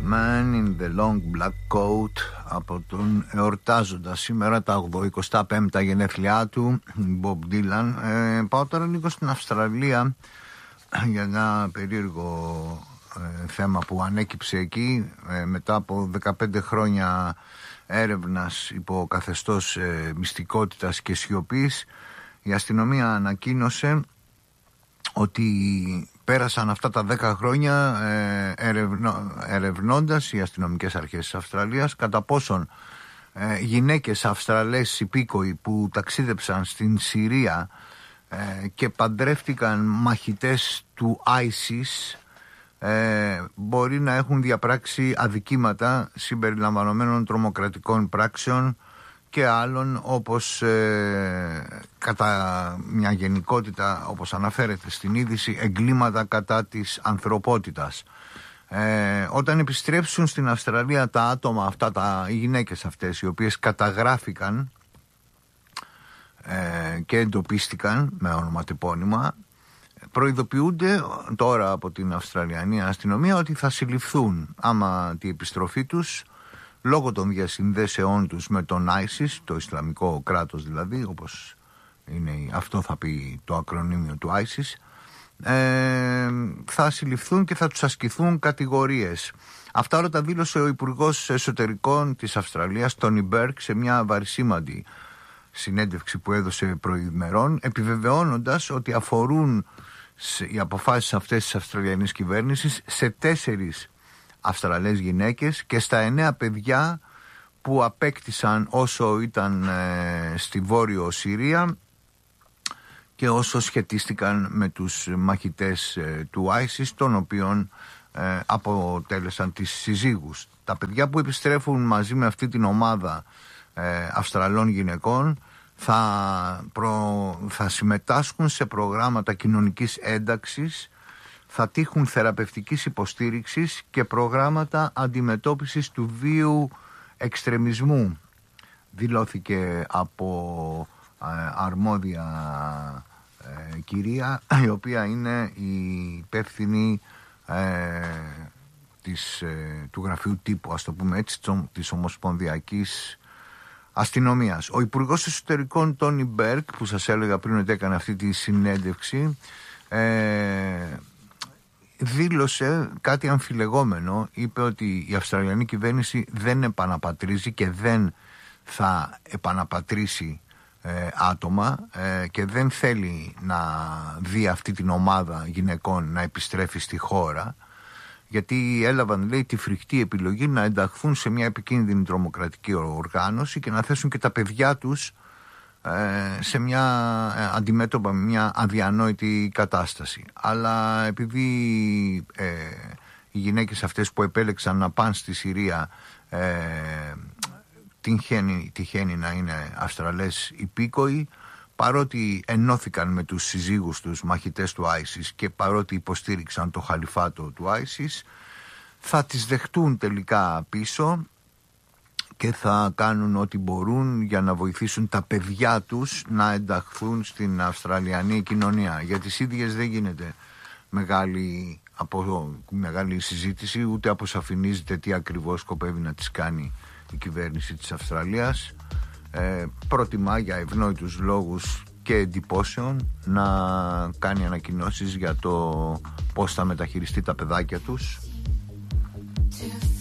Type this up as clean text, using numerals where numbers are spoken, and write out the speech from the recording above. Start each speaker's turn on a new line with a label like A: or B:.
A: Man in the Long Black Coat από τον εορτάζοντα σήμερα τα 25 γενέθλιά του Bob Dylan. Πάω τώρα λίγο στην Αυστραλία για ένα περίεργο θέμα που ανέκυψε εκεί μετά από 15 χρόνια έρευνας υπό καθεστώς μυστικότητας και σιωπής. Η αστυνομία ανακοίνωσε ότι πέρασαν αυτά τα 10 χρόνια ερευνώντας οι αστυνομικές αρχές της Αυστραλίας κατά πόσον γυναίκες Αυστραλές υπήκοοι που ταξίδεψαν στην Συρία και παντρεύτηκαν μαχητές του ISIS μπορεί να έχουν διαπράξει αδικήματα συμπεριλαμβανομένων τρομοκρατικών πράξεων και άλλων, όπως κατά μια γενικότητα, όπως αναφέρεται στην είδηση, εγκλήματα κατά της ανθρωπότητας. Όταν επιστρέψουν στην Αυστραλία τα άτομα αυτά, οι γυναίκες αυτές, οι οποίες καταγράφηκαν και εντοπίστηκαν με ονοματεπώνυμα, προειδοποιούνται τώρα από την Αυστραλιανή αστυνομία ότι θα συλληφθούν άμα τη επιστροφή τους, λόγω των διασυνδέσεών τους με τον ISIS, το Ισλαμικό κράτος δηλαδή, όπως είναι, αυτό θα πει το ακρονίμιο του ISIS, θα συλληφθούν και θα τους ασκηθούν κατηγορίες. Αυτά όλα τα δήλωσε ο Υπουργός Εσωτερικών της Αυστραλίας, Τόνι Μπέρκ, σε μια βαρισίμαντη συνέντευξη που έδωσε προημερών, επιβεβαιώνοντας ότι αφορούν οι αποφάσεις αυτές της Αυστραλιανής κυβέρνησης σε 4 Αυστραλές γυναίκες και στα 9 παιδιά που απέκτησαν όσο ήταν στη Βόρειο Συρία και όσο σχετίστηκαν με τους μαχητές του ISIS, των οποίων αποτέλεσαν τις συζύγους. Τα παιδιά που επιστρέφουν μαζί με αυτή την ομάδα Αυστραλών γυναικών θα συμμετάσχουν σε προγράμματα κοινωνικής ένταξης, θα τύχουν θεραπευτικής υποστήριξης και προγράμματα αντιμετώπισης του βίαιου εξτρεμισμού, δηλώθηκε από αρμόδια κυρία, η οποία είναι η υπεύθυνη του γραφείου τύπου, ας το πούμε έτσι, της Ομοσπονδιακής Αστυνομίας. Ο Υπουργός Εσωτερικών Τόνι Μπέρκ, που σας έλεγα πριν ότι έκανε αυτή τη συνέντευξη, δήλωσε κάτι αμφιλεγόμενο. Είπε ότι η Αυστραλιανή κυβέρνηση δεν επαναπατρίζει και δεν θα επαναπατρίσει άτομα και δεν θέλει να δει αυτή την ομάδα γυναικών να επιστρέφει στη χώρα, γιατί έλαβαν, λέει, τη φρικτή επιλογή να ενταχθούν σε μια επικίνδυνη τρομοκρατική οργάνωση και να θέσουν και τα παιδιά τους σε μια αντιμέτωπα με μια αδιανόητη κατάσταση. Αλλά επειδή οι γυναίκες αυτές που επέλεξαν να πάνε στη Συρία τυχαίνει να είναι Αυστραλές υπήκοοι, παρότι ενώθηκαν με τους συζύγους τους μαχητές του ISIS και παρότι υποστήριξαν το χαλιφάτο του ISIS, θα τις δεχτούν τελικά πίσω και θα κάνουν ό,τι μπορούν για να βοηθήσουν τα παιδιά τους να ενταχθούν στην Αυστραλιανή κοινωνία. Για τις ίδιες δεν γίνεται μεγάλη συζήτηση, ούτε αποσαφηνίζεται τι ακριβώς σκοπεύει να τις κάνει η κυβέρνηση της Αυστραλίας. Προτιμά για ευνόητους λόγους και εντυπώσεων να κάνει ανακοινώσεις για το πώς θα μεταχειριστεί τα παιδάκια τους.